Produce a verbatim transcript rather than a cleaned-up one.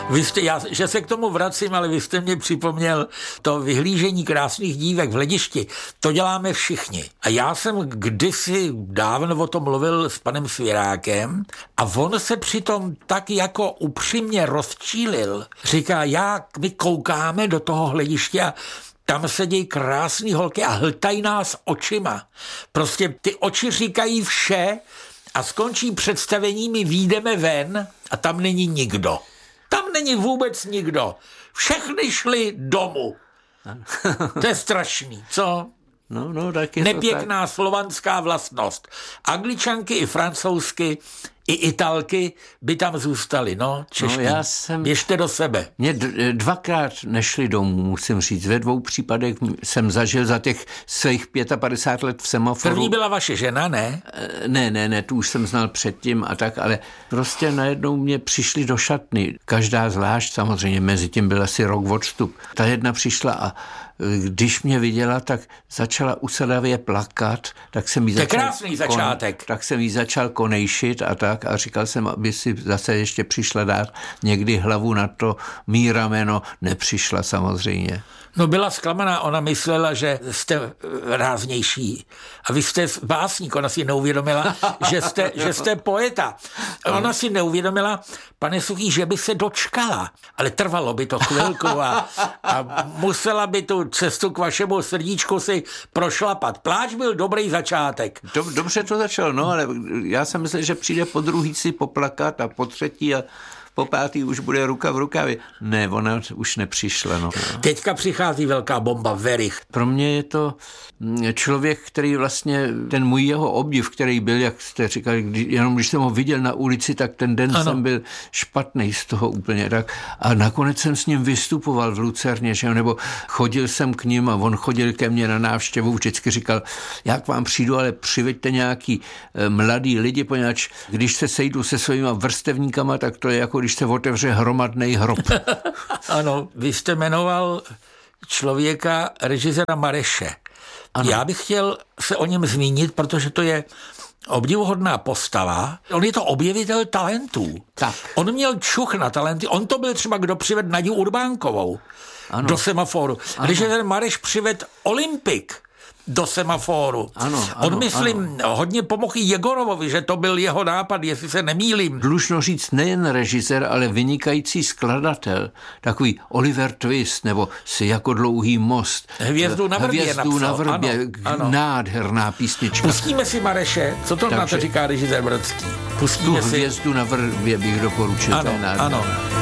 Vy jste, já, že se k tomu vracím, ale vy jste mě připomněl to vyhlížení krásných dívek v hledišti. To děláme všichni. A já jsem kdysi dávno o tom mluvil s panem Svěrákem a on se přitom tak jako upřímně rozčílil. Říká, jak my koukáme do toho hlediště a tam sedí krásný holky a hltají nás očima. Prostě ty oči říkají vše a skončí představení, my výjdeme ven a tam není nikdo. Tam není vůbec nikdo. Všechny šli domů. To je strašný, co? No, no, tak je Nepěkná to tak. slovanská vlastnost. Angličanky i francouzsky i Italky by tam zůstaly, no, Češky. No, já jsem... Běžte do sebe. Mě dvakrát nešli domů, musím říct. Ve dvou případech jsem zažil za těch svých padesát pět let v semaforu. První byla vaše žena, ne? Ne, ne, ne, tu už jsem znal předtím a tak, ale prostě najednou mě přišli do šatny. Každá zvlášť, samozřejmě, mezi tím byl asi rok odstup. Ta jedna přišla a když mě viděla, tak začala usadavě plakat, tak jsem jí začal... krásný začátek. Kon, tak jsem jí začal konejšit a tak a říkal jsem, aby si zase ještě přišla dát někdy hlavu na to mý rameno. Nepřišla samozřejmě. No byla zklamaná, ona myslela, že jste ráznější. A vy jste básník, ona si neuvědomila, že jste, že jste poeta. Ona si neuvědomila, pane Suchý, že by se dočkala, ale trvalo by to chvilku a, a musela by tu cestu k vašemu srdíčku si prošlapat. Pláč byl dobrý začátek. Dobře to začalo, no, ale já jsem myslel, že přijde po druhý si poplakat a po třetí a po pátý už bude ruka v rukavě. Ne, ona už nepřišla. No. Teďka přichází velká bomba, Werich. Pro mě je to člověk, který vlastně, ten můj jeho obdiv, který byl, jak jste říkali, kdy, jenom když jsem ho viděl na ulici, tak ten den ano. jsem byl špatný z toho úplně. Tak. A nakonec jsem s ním vystupoval v Lucerně, že? Nebo chodil jsem k ním a on chodil ke mně na návštěvu, vždycky říkal, já k vám přijdu, ale přiveďte nějaký mladý lidi, poněvadž když se sejdu se svýma vrstevníkama, tak to je jako když se otevře hromadnej hrob. Ano, vy jste jmenoval člověka, režiséra Mareše. Ano. Já bych chtěl se o něm zmínit, protože to je obdivuhodná postava. On je to objevitel talentů. Tak. On měl čuch na talenty. On to byl třeba, kdo přived Naďu Urbánkovou ano. do Semaforu. Režisér Mareš přived Olympik do Semaforu. Ano, ano, On, myslím, ano. hodně pomohl Jegorovovi, že to byl jeho nápad, jestli se nemýlím. Dlužno říct nejen režisér, ale vynikající skladatel. Takový Oliver Twist, nebo Si jako dlouhý most. Hvězdu na vrbě Hvězdu napsal. na vrbě. Ano, ano. Nádherná písnička. Pustíme si Mareše. Co to Takže, na to říká režisér Brodský? Pustíme tu si. Hvězdu na vrbě bych doporučil. Ano, ano.